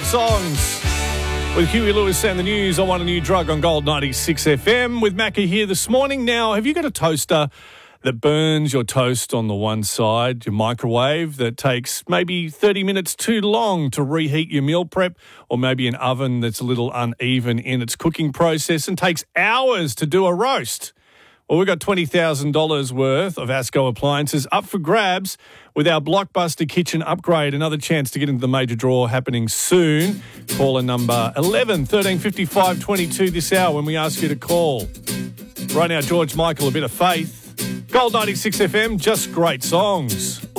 songs. With Huey Lewis and the news, I Want a New Drug on Gold 96 FM. With Macca here this morning. Now, have you got a toaster that burns your toast on the one side, your microwave that takes maybe 30 minutes too long to reheat your meal prep, or maybe an oven that's a little uneven in its cooking process and takes hours to do a roast? Well, we've got $20,000 worth of ASCO appliances up for grabs with our blockbuster kitchen upgrade. Another chance to get into the major draw happening soon. Caller number 11 1355 22 this hour when we ask you to call. Right now, George Michael, A Bit of Faith. Gold 96 FM, just great songs.